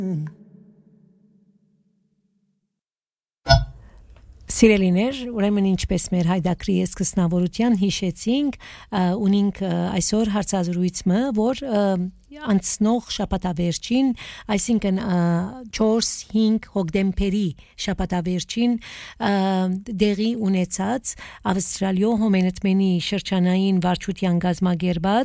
Սիրելիներ, ուրեմն ինչպես մեր հայդակրի սկսնավորության հիշեցինք, ունենք այսօր հարցազրույցը, որ անցնող շաբաթավերջին, այսինքն 4-5 հոկտեմբերի շաբաթավերջին դեղի ունեցած Ավստրալիո հոմենետմենի շրջանային վարչության գազագերբած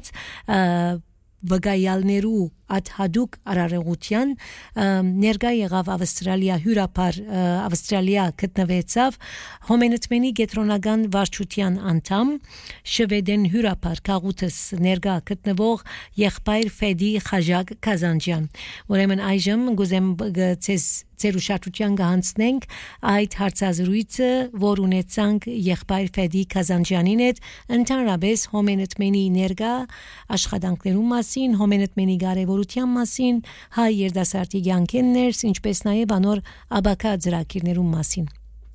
վգայալներու ադհադուկ արարողության ներկա եղավ Ավստրալիա հյուրապար Ավստրալիա գտնվեցավ հոմենետմենի գետրոնական վարչության անդամ շվեդեն հյուրապար քաղուտս ներկա գտնվող եղբայր Ֆեդի Խաժակ Կազանջյան ուրեմն այժմ գուզեմ ձեր ուշադրության կհանձնենք այդ հարցազրույցը որ ունեցանք եղբայր Ֆեդի Կազանջյանին հետ ընդհանրապես հոմենետմենի ներկա աշխատանքներու մասին հոմենետմենի կարևորության մասին հայ երդասարտի կյանքերն ինչպես նաև անոր աբակա ծրագիրներու մասին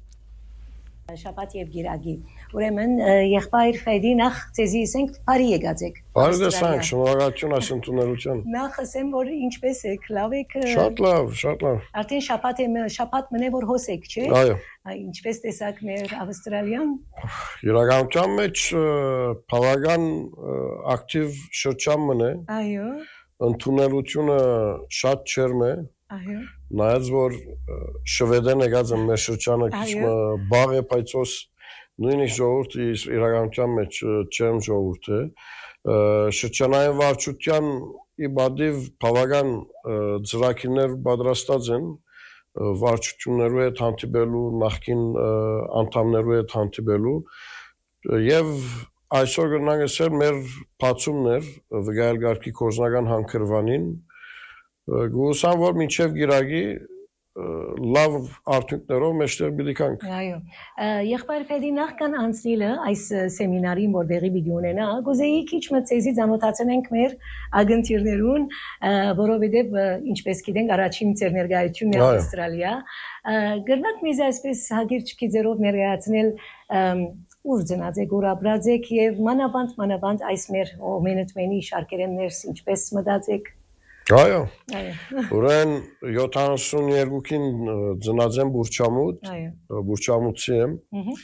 Շաբաթ եւ գիրագի ուրեմն եղբայր Ֆեդի նախ ցեզի ասենք բարի եկածեք Բարի դեսանք շնորհակալություն այս ընդունելության Նախ ասեմ որ ինչպես եք լավ եք Շատ լավ Արդեն շաբաթ մնե որ հոսեք չէ Այո Ինչպես տեսակ մեր Ավստրալիան Իրականության մեջ բավական ակտիվ շրջան մնե Այո Ընդունելությունը շատ չերմ է Այո Նայած որ շվեդեն եկած են մեր շրջանը քիչ բաղ է պայծոս նույնիսկ ժողովուրդը իրականության մեջ չեմ ժողովուրդ է շրջանային վարչության իբադիվ բավական ծրագիրներ պատրաստած են վարչություններու հետ հանդիպելու նախկին անդամներու հետ հանդիպելու եւ այսօր գնանք ասել մեր բացումներ վգայել գարկի կորզնական հանքրվանին գուսան որ մինչև գիրագի լավ արդյունքներով մեջտեղ բիլիկանք Այո եղբայր Ֆեդի նախքան անցնիլը այս սեմինարին որ դեղի պիտի ունենա գուզեի քիչ մտցեզի ցանոթացնենք մեր ագընթիրներուն որովհետև ինչպես գիտենք առաջին ծեր ներկայությունն է Ավստրալիա գրնակ մեզ այսպես հագիր չկիզերով ներկայացնել ուր ծնած եք ուր ապրած եք եւ մանավանդ այս մեր հոմենետմենի շարքերեն ներս ինչպես մտածեք Այո Ուրեն 72-ին ծնած եմ Բուրչամուտ Բուրչամուտցի եմ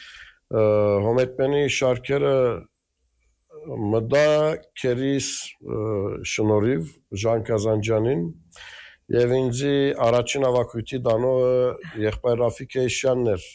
Հոմենետմենի շարքերը մտա քերիս շնորհիվ Ժան Կազանջյանին եւ ինձի առաջին ավակույտի դանողը եղբայր Ռաֆիկ Էշյանն էր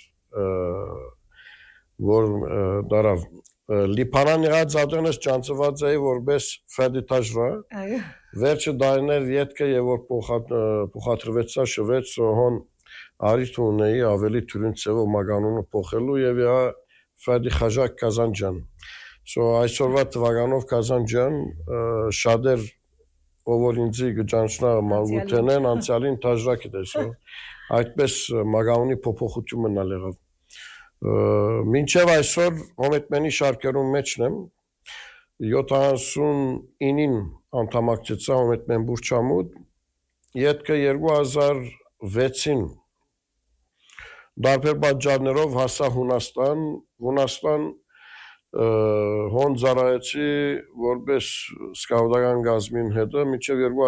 որ դարավ Լիբանան եղած ադենս ճանցված էի որպես ֆեդիտաժրա վերջը դարիներ յետքը եւ որ փոխադրվեցա շվեդ հոն արիթ ունեի ավելի թյուրին ծևով մագանունը փոխելու եւ յա Ֆեդի Խաժակ Կազանջյան այսօրվա թվականով Կազանջյան շատեր ով որ ինձի գճանչնա մանգութենեն անցյալին տաժրակ է այդպես մագանունի փոփոխություն մնալ եղավ Մինչև այսօր հոմենետմենի շարքերում մեջն եմ 79-ին անդամակցեցա հոմենետմեն Բուրչամուտ յետքը 2006-ին դարբեր պատճառներով հասա Հունաստան հոն ծառայեցի որպես սկաուտական գազմին հետը մինչև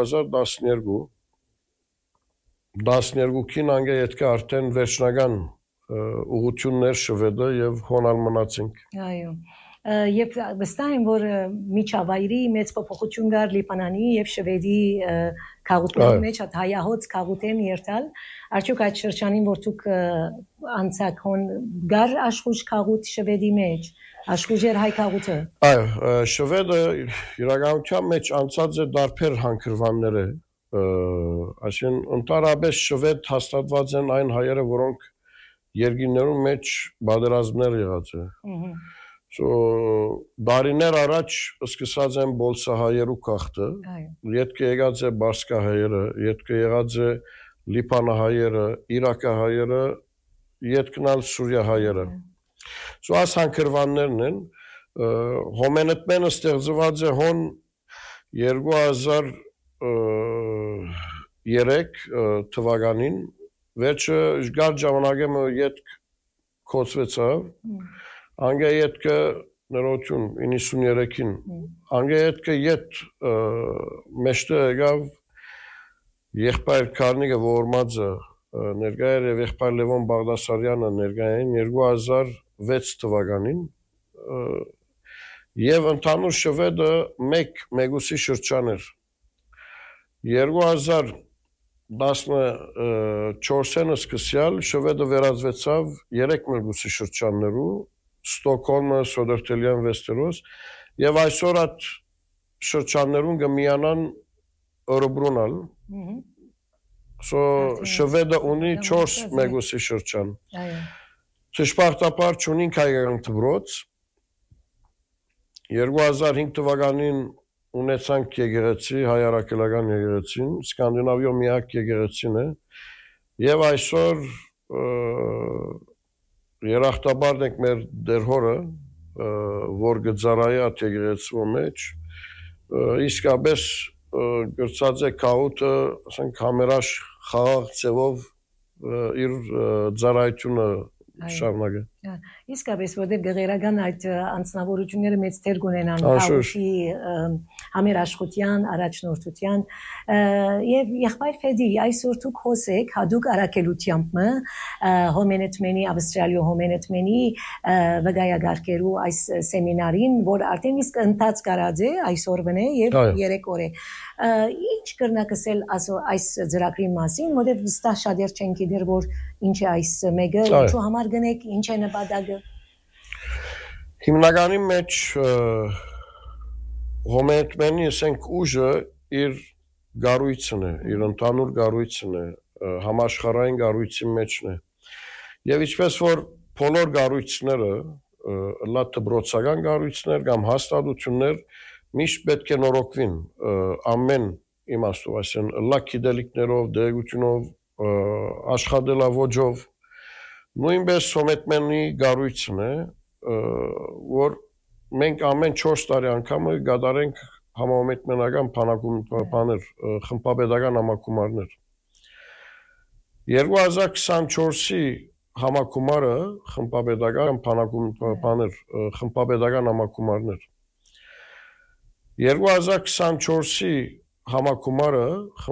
2012-ին անգե յետքը արդեն վերջնական ուղություններ շվեդը եւ հոնալ մնացինք Այո Եվ վստահ եմ որ միջավայրի մեծ փոփոխություն կար Լիբանանի եւ Շվեդի քաղաքների մեջ հայահոց քաղաքեն երթալ արդյոք այդ շրջանին որ դուք անցաք հոն գար աշխուժ քաղաք Շվեդի մեջ աշխուժ էր հայ քաղաքը Այո Շվեդը իրականության մեջ անցած է դարբեր հանքրվաններ է այսինքն ընդհանրապես Շվեդ հաստատված են այն հայերը որոնք Երգիներու մեջ բادرազմներ եղած է Դարիներ առաջ սկսած են բոլսահայերու կախտը յետքը եղած է բարսկահայերը յետքը եղած է լիբանահայերը իրաքահայերը յետքնալ սուրիահայերը այս հանքրվաններն են հոմենետմենը ստեղծված է հոն 2003 թվականին վերջը ժգար ժամանակը յետք կոծվեցավ անգե յետքը ներողություն 93-ին անգե յետքը յետ մեջտեղ եկավ եղբայր Քարնիգը Ворմաձը ներկա էր եւ եղբայր Լևոն Բաղդասարյանը ներկա էին 2006 թվականին եւ ընդհանուր շվեդը 1 մեգուսի շրջան էր 2014-ը սկսյալ շվեդը վերածվեցավ 3 մեգուսի շրջաններու Ստոկհոլմը, Սոդերտելյան, Վեստերոս եւ այսօր այդ շրջաններուն կմիանան Örebrunal շվեդը ունի 4 մեգուսի շրջան ճշմարտաբար չունենք հայկական դպրոց 2005 թվականին ունեցանք եկեղեցի հայ առաքելական եկեղեցին Սկանդինավիո միակ եկեղեցին է եւ այսօր երախտաբար ենք մեր դեր հորը որ գծարայի այդ եկեղեցու մեջ իսկապես գրծած է քաուտը ասենք համերաշ խաղաղ ձևով իր ծառայությունը շարունակը իսկապես որտեղ գեղերական այդ անձնավորությունները մեծ դեր կունենան քաուտի համերաշխության առաջնորդության եւ եղբայր Ֆեդի այսօր դուք հոսեք հadouk արաքելությամբ հոմենետմենի ավստրալիո հոմենետմենի վգայագարկերու այս սեմինարին որ արդեն իսկ ընթաց կարած է այսօր վնե եւ 3 օր է ինչ կրնակսել այս ծրագրի մասին որտեղ վստահ շատեր չեն գիտեր որ ինչ է այս մեկը ինչու համար գնեք ինչ է նպատակը հիմնականի մեջ հոմենետմենի ասենք ուժը իր գառույցն է իր ընդհանուր գառույցն է համաշխարհային գառույցի մեջն է եւ ինչպես որ բոլոր գառույցները լա դպրոցական գառույցներ կամ հաստատություններ միշտ պետք է նորոգվին ամեն իմաստով այսինքն լա գիտելիքներով դերությունով աշխատելավոճով նույնպես հոմենետմենի գառույցն է որ մենք ամեն 4 տարի անգամ կատարենք համահոմենետմենական բանակումներ խմբապետական համակումարներ 2024-ի համակումարը խմբապետական բանակումներ խմբապետական համակումարներ 2024-ի համակումարը